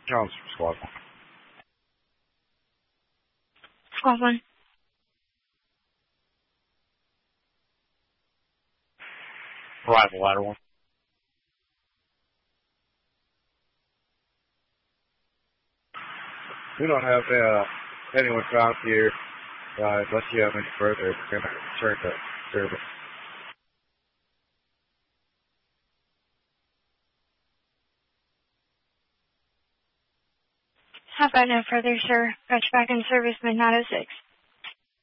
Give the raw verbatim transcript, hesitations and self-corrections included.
Jones, Squad one. Squad one. Arrival, ladder one. We don't have uh, anyone found here. Uh, unless you have any further, we're going to return to service. Have got no further, sir. Patch back in service, midnight oh six.